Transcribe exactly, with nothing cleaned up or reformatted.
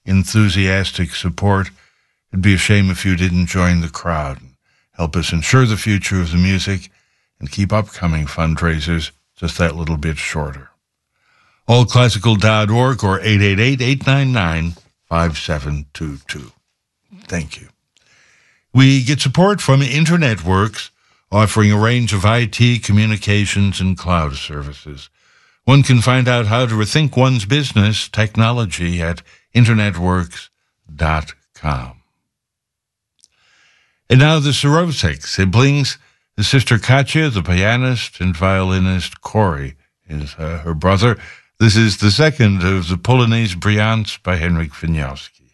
enthusiastic support. It'd be a shame if you didn't join the crowd and help us ensure the future of the music and keep upcoming fundraisers just that little bit shorter. all classical dot org or eight eight eight, eight nine nine, five seven two two. Thank you. We get support from InternetWorks, offering a range of I T, communications, and cloud services. One can find out how to rethink one's business technology at internet works dot com. And now the Sorosek siblings. The sister Katya, the pianist, and violinist Corey is uh, her brother. This is the second of the Polonaise Brillante by Henryk Wieniawski.